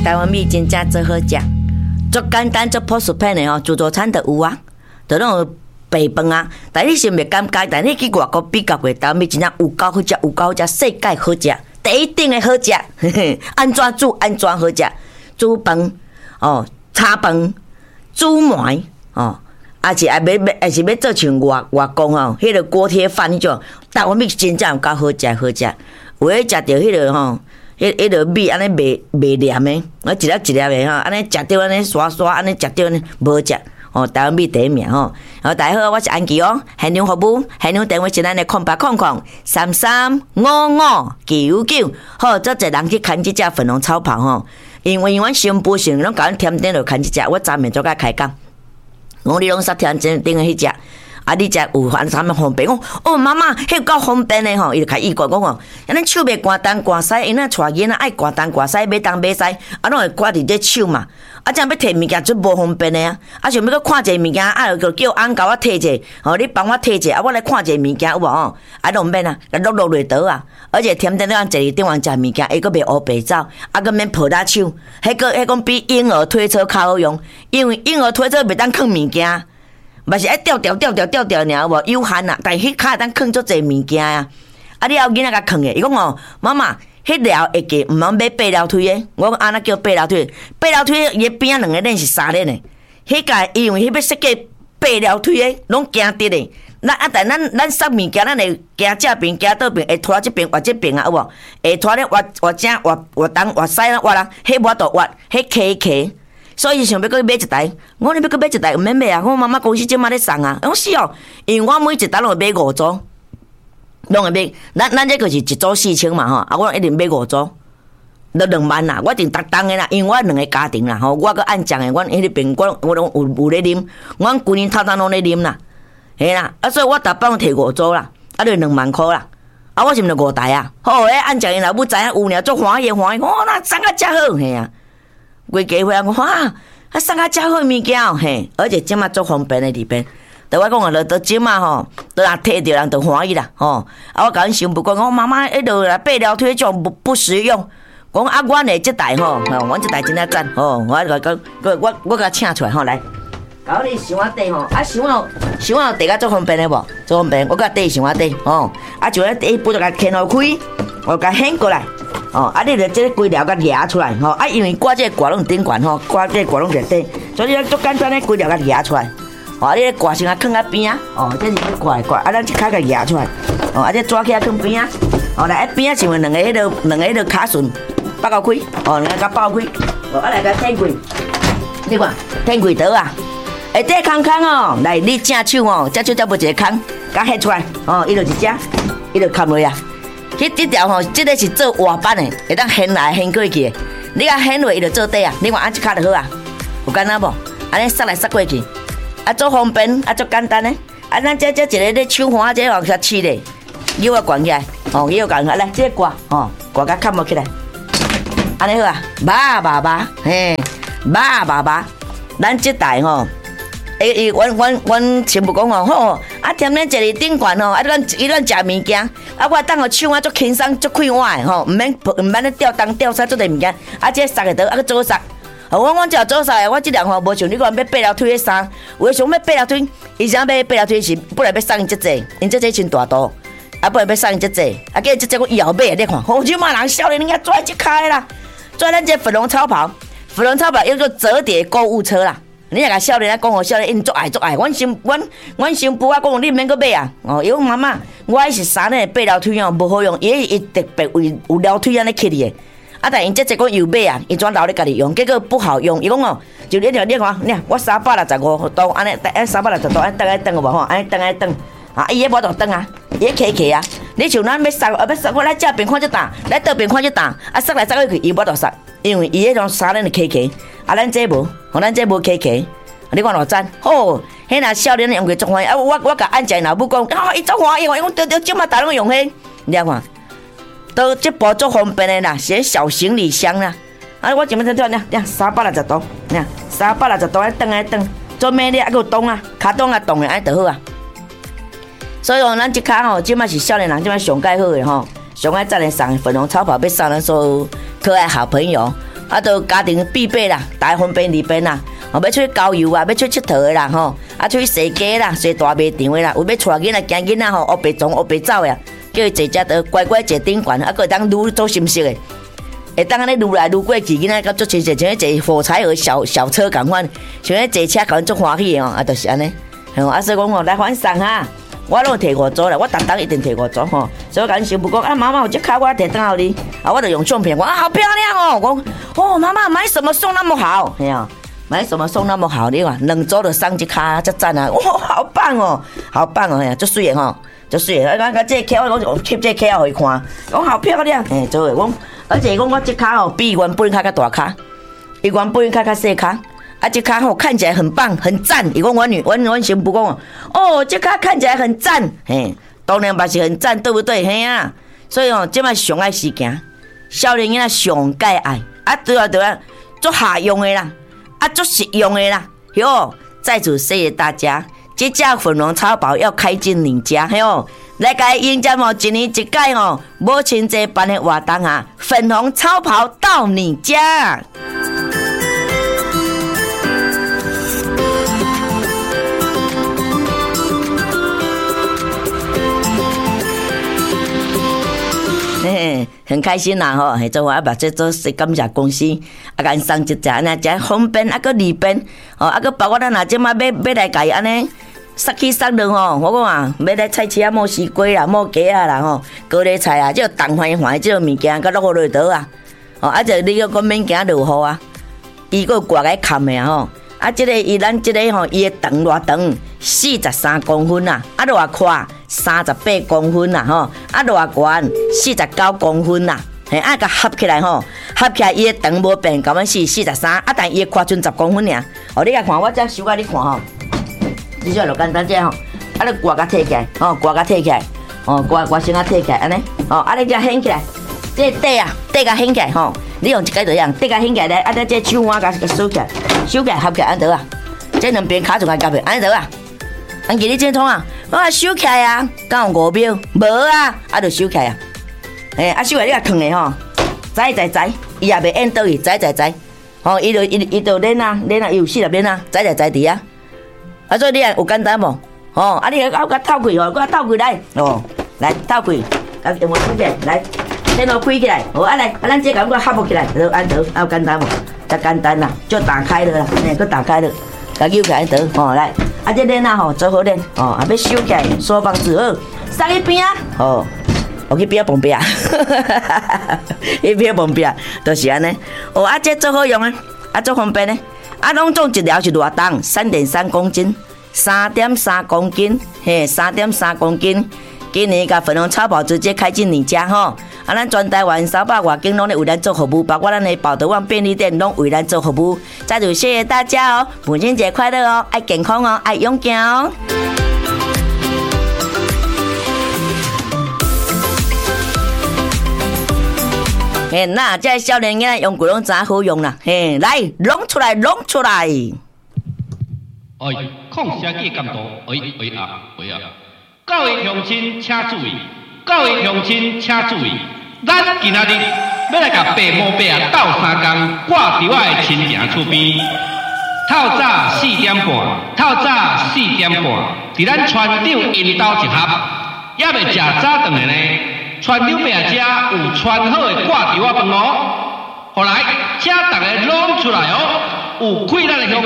台湾米真正最好食，足简单足朴素片的吼，自助餐就有啊，就那种白饭啊。但你是袂感觉，但你去外国比较过，台湾米真正有够好食，有够好食，世界好食，第一等的好食，安怎煮安怎好食，煮饭哦，炒饭、煮糜哦。也是要做像外公吼，迄个锅贴饭迄种，台湾米真正有够好食好食。有诶食着迄个吼，迄个米安尼袂黏诶，我一粒一粒诶吼，安尼食着安尼刷刷，安尼食着安尼无食。哦，台湾米第一名吼。好，大家好，我是安琪哦，现场服务，现场电话是咱的0800335599。好，足侪人去牵即只粉红草袍吼，因为阮新妇是拢甲阮添丁落牵即只，我昨暝做甲开讲。我你拢煞听真顶个迄只，啊你只有反啥物方便？讲哦妈妈，迄够方便的吼，伊就开意讲讲哦，安尼手袂寒东寒西，因那带囡仔爱寒东寒西，买东买西，啊拢会挂伫这手嘛。啊，这样要摕物件最无方便的啊！啊，想要去看一个物件，啊，就叫翁甲我摕者，吼，你帮我摕者，啊，我来看一个物件有无吼？啊，拢免啊，落落倒啊！而且甜甜咱坐伫顶方食物件，伊佫袂乌白走，啊，佫免抱大手，迄讲比婴儿推车较好用，因为婴儿推车袂当放物件，嘛是爱吊吊尔，有无？有限啊，但迄骹会当放足侪物件啊！啊，你要囡仔甲放诶，伊讲哦，妈妈。迄条会记，毋通买八条推诶。我讲安那叫八条推，八条推伊边仔两个链是三链诶。迄个因为迄要设计八条推诶，拢惊直诶。但咱塞物件，咱会行这边，行倒边，会拖这边，或这边啊，有无？会拖咧活正活东活西啦，活啦，迄我都活，迄起。所以想要去买一台，我你要去买一台，毋免买啊！我妈妈公司即马咧送啊。我是哦，因为我每一台拢会买5组。拢会买，咱这个是一组4000嘛吼，啊，我一定买5组，都2万啦，我一定逐档的啦，因为我2个家庭啦吼，我搁按奖的，阮迄个边我拢有咧啉，阮规年头拢咧啉啦，嘿啦，啊，所以我逐摆拢摕5组啦，啊，就2万块啦，啊，我是毋是5台啊？好，迄按奖因老母知影有尔，足欢喜，哦，那送啊遮好，嘿啊，规家伙讲啊送啊遮好物件哦，嘿，而且即马足方便的里边。对我讲啊，就即马吼，都若摕着人就欢喜啦，吼！啊，我甲阮媳妇讲，我妈妈迄落来八条腿种不实用。讲啊，阮的即台吼，阮即台真正赞，吼！我甲请出来吼来，搞你想我底吼，啊想我地甲足方便的无？足方便，我甲底想我底，吼！啊就咧底不就甲牵好开，我甲掀过来，哦！啊你着即个规条甲夹出来，吼！啊因为挂即个挂拢顶悬吼，挂即个挂拢伫底，所以足简单咧规条甲夹出来。哦，你咧挂先啊，放啊边啊，哦，这是咧挂，啊，咱即骹甲压出来，哦，啊，这抓起来放边啊，哦，来边啊，像两个迄个卡榫拔到开，哦，两个甲拔开，哦，啊来甲舔开，你看舔开倒啊，下底空哦，来你正手哦，正手才无一个空，甲掀出来，哦，伊就一只，伊就砍落啊，这条吼，这个是做瓦板的，会当掀来掀过去的，你甲掀落伊就做底啊，你看按一骹就好啊，有简单无？安尼塞来塞过去。啊，足方便，啊，足简单嘞！啊，咱这一个咧手环，这往下切咧，腰啊悬起来，哦，腰悬起来，来，这个挂，哦，挂甲砍落起来，安尼好啊，拔，嘿，拔，咱这台吼，阮全部讲哦，好，啊，踮咧坐伫顶悬吼，啊，伊乱食物件，啊，我当个手啊足轻松，足快活的吼，毋免咧吊东吊西做啲物件，啊，这塞个倒，啊，个左塞。我只做啥？我即两吼无像你讲要八条腿的衫，有诶想要八条腿，伊想要八条腿是本来要送伊遮济，因遮济真大度，啊本来要送伊遮济，啊计遮济我以后买你看，好即马人少年人家做即开啦，做咱这粉红超跑叫做折叠购物车啦。你若甲少年仔讲哦，少年因足爱，阮新妇啊讲你免去买啊，哦，伊讲妈妈，我迄是衫咧八条腿哦无好用，伊特别为有条腿安尼起哩诶。啊！但因这个又买啊，伊转留咧家己用，结果不好用。伊讲哦，就你看，你我365度安尼，360度安等有无吼？安等啊！伊迄无度等啊，伊迄起啊。你像咱要塞，我来这边看这档，来倒边看这档，啊塞来塞去，伊无度塞，因为伊迄种衫咧起，啊咱这无，咱这无起。你看偌赞，好，迄若少年用过足欢喜。啊，我甲按正老母讲，啊，伊足欢喜，伊讲对，即马大拢用迄，你看。都这包足方便的啦，是小行李箱啦。啊，我前面在你看360度，你看360度，安等，做咩咧？还有动啊，卡动啊动的，安就好啊。所以讲，咱即卡吼，即马是少年人，即马上介好的吼，上爱再来送粉红超跑，要送咱所有可爱好朋友。 啊，都家庭必备啦，大方便利便啦。哦，要出去郊游啊，要出去佚佗的啦，吼，啊，出去踅街啦，踅大卖场的啦，有要带囡仔惊囡仔吼，黑白撞黑白走呀，叫伊坐只都乖乖坐顶悬，啊，个当愈做心色的，会当安尼愈来愈过去，囡仔甲足亲切，像迄坐火柴盒小车共款，像迄坐车共足欢喜的哦，啊，就是安尼，吼，啊，所以讲吼，来反送哈。我拢摕5组啦，我逐一定摕5组吼，所以我甲恁媳妇讲，啊，妈妈有这卡我摕倒互你，啊，我就用相片，我好漂亮哦，我讲，哦，妈妈买什么送那么好，嘿啊，买什么送那么好，你看2组就送一卡，这赞啊，哇，好棒哦，好棒哦，嘿，足水的吼，足水的，我讲这卡我讲翕这卡互伊看，讲好漂亮，嘿，做诶，讲，而且讲我这卡吼比原本卡较大卡，伊原本卡较细卡。啊，这卡吼看起来很棒，很赞。伊讲阮媳妇讲哦，这卡看起来很赞，嘿，当然嘛是很赞，对不对？嘿啊，所以哦，即摆上爱时行，少年囡仔上介爱，啊对啊，做下用的啦，啊做实用的啦，哟，在此谢谢大家。这架粉红超跑要开进你家，嘿哟，来甲迎接哦，一年一届哦，母亲节办的活动啊，粉红超跑到你家。嘿，很开心啦吼！嘿，做我把这做是感谢公司，啊，甲因送一只安尼，真方便，啊个利便，哦，啊个包括咱若即马要来甲伊安尼，杀去杀人吼，我讲啊，要来菜市啊，摸西瓜啦，摸鸡啊啦吼，高丽菜啊，即个东番番即个物件，甲落落倒啊，哦，啊就你个免惊落雨啊，伊个挂个砍的吼，啊，即个伊咱即个吼，伊的长偌长，43公分啊，啊偌宽。38公分啦吼，啊偌悬49公分啦，嘿，啊甲合起来吼，合起来伊的长无变，甲阮是43，啊但伊的宽剩10公分尔。哦，你来看，我这收甲你看吼，你这就简单者吼，啊你挂甲摕起来，吼挂甲摕起来，哦挂先啊摕起来安尼，哦啊你这掀起来，这底甲掀起来吼，你用一个这样，底甲掀起来咧，啊这手腕甲收起来，收起来合起来安得啊，这两边卡住甲夹平安得啊。安记你怎创啊？我收起来啊，敢有5秒？无啊，啊就收起来啊。诶，啊收起来你甲烫的吼，摘，伊也袂淹倒去，摘。吼，伊就练啊，伊有40练啊，摘伫啊。啊，所以你也有简单无？吼，啊你甲透开吼，甲透开来，哦，来透开，啊用我收起来，来，电脑开起来，好啊来，啊咱这个我合不起来，就安得，啊有简单无？较简单啦，就打开了啦，诶，佮打开了，甲扭起来得，吼来。啊，这练啊吼，做好练哦，啊要收起来，收放自好，送去边啊，哦，我去边啊旁边啊，去边旁边，就是安尼。哦，啊这做好用啊，啊做方便呢，啊拢总一条是偌重，3.3公斤，3.3公斤，嘿，3.3公斤。今年甲粉红超跑直接开进你家吼，啊，咱全台湾300外间拢咧为咱做服务，包括咱的宝德旺便利店拢为咱做服务。再次谢谢大家哦，母亲节快乐哦，爱健康哦，爱勇敢哦。嘿，那这少年囡仔用过拢真好用啦，嘿，来弄出来。 哎，抗声机监督，各位乡亲请注意，咱今仔日要来甲白毛伯斗3工挂伫我的亲情厝边。透早4点半，伫咱船长因兜集合，也未食早顿的呢。船长伯遮有穿好的挂伫我饭哦，后来请大家拢出来哦，有气咱的乡。